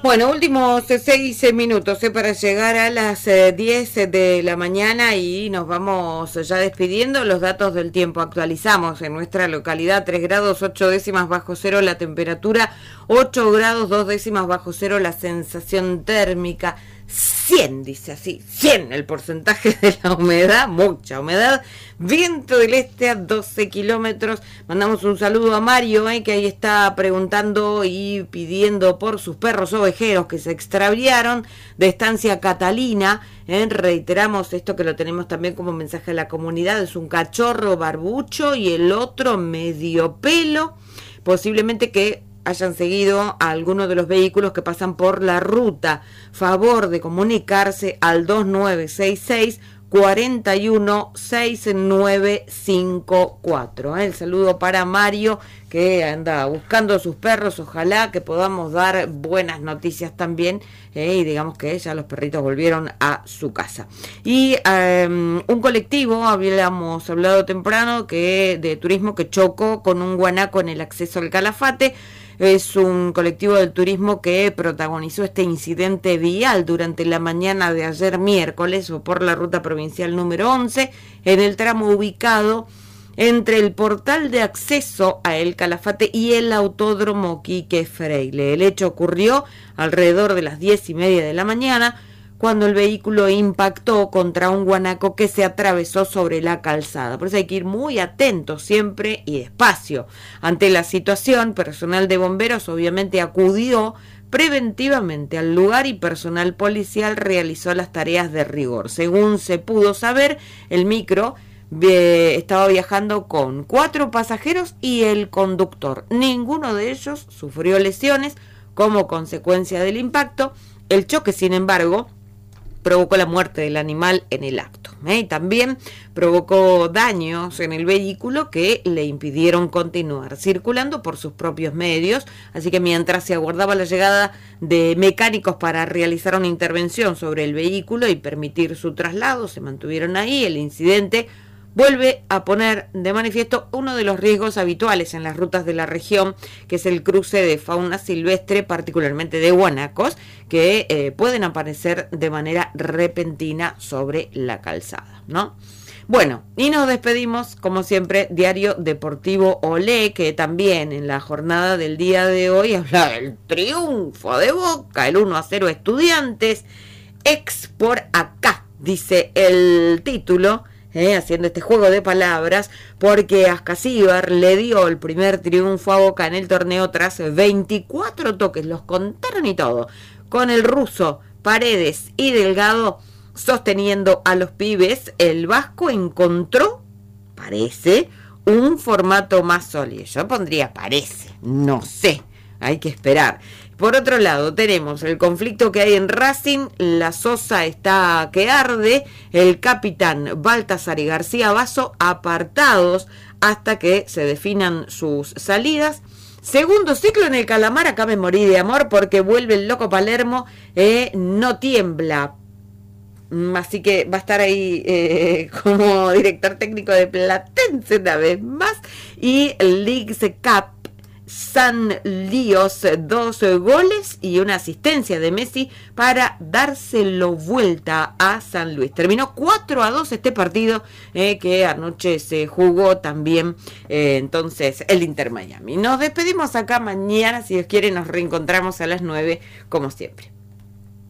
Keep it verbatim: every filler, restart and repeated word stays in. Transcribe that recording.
Bueno, últimos seis minutos eh, para llegar a las eh, diez de la mañana y nos vamos ya despidiendo. Los datos del tiempo actualizamos en nuestra localidad: tres grados ocho décimas bajo cero la temperatura, ocho grados dos décimas bajo cero la sensación térmica, cien, dice así, cien el porcentaje de la humedad, mucha humedad, viento del este a doce kilómetros. Mandamos un saludo a Mario, eh, que ahí está preguntando y pidiendo por sus perros ovejeros que se extraviaron de Estancia Catalina. Eh, reiteramos esto que lo tenemos también como mensaje a la comunidad: es un cachorro barbucho y el otro medio pelo, posiblemente que hayan seguido a algunos de los vehículos que pasan por la ruta. Favor de comunicarse al dos nueve seis seis, cuatro uno, seis nueve cinco cuatro. El saludo para Mario, que anda buscando a sus perros. Ojalá que podamos dar buenas noticias también, eh, y digamos que ya los perritos volvieron a su casa. Y eh, un colectivo, habíamos hablado temprano, que de turismo, que chocó con un guanaco en el acceso al Calafate. Es un colectivo del turismo que protagonizó este incidente vial durante la mañana de ayer miércoles o por la ruta provincial número once, en el tramo ubicado entre el portal de acceso a El Calafate y el autódromo Quique Freile. El hecho ocurrió alrededor de las diez y media de la mañana, cuando el vehículo impactó contra un guanaco que se atravesó sobre la calzada. Por eso hay que ir muy atentos siempre y despacio. Ante la situación, personal de bomberos obviamente acudió preventivamente al lugar y personal policial realizó las tareas de rigor. Según se pudo saber, el micro eh, estaba viajando con cuatro pasajeros y el conductor. Ninguno de ellos sufrió lesiones como consecuencia del impacto. El choque, sin embargo, provocó la muerte del animal en el acto. ¿eh? Y también provocó daños en el vehículo que le impidieron continuar circulando por sus propios medios. Así que mientras se aguardaba la llegada de mecánicos para realizar una intervención sobre el vehículo y permitir su traslado, se mantuvieron ahí. El incidente vuelve a poner de manifiesto uno de los riesgos habituales en las rutas de la región, que es el cruce de fauna silvestre, particularmente de guanacos, que eh, pueden aparecer de manera repentina sobre la calzada, ¿no? Bueno, y nos despedimos, como siempre, Diario Deportivo Olé, que también en la jornada del día de hoy habla del triunfo de Boca, el uno a cero Estudiantes, ex por acá, dice el título. Eh, haciendo este juego de palabras, porque Ascasíbar le dio el primer triunfo a Boca en el torneo tras veinticuatro toques, los contaron y todo, con el ruso, Paredes y Delgado sosteniendo a los pibes. El vasco encontró, parece, un formato más sólido. Yo pondría parece, no sé, hay que esperar. Por otro lado, tenemos el conflicto que hay en Racing. La Sosa está que arde. El capitán Baltasar y García Basso apartados hasta que se definan sus salidas. Segundo ciclo en el Calamar. Acá me morí de amor porque vuelve el Loco Palermo. Eh, no tiembla. Así que va a estar ahí eh, como director técnico de Platense una vez más. Y el Leagues Cup, San Líos, dos goles y una asistencia de Messi para dárselo vuelta a San Luis. Terminó cuatro a dos este partido, eh, que anoche se jugó también, eh, entonces, el Inter Miami. Nos despedimos acá mañana, si Dios quiere, nos reencontramos a las nueve, como siempre.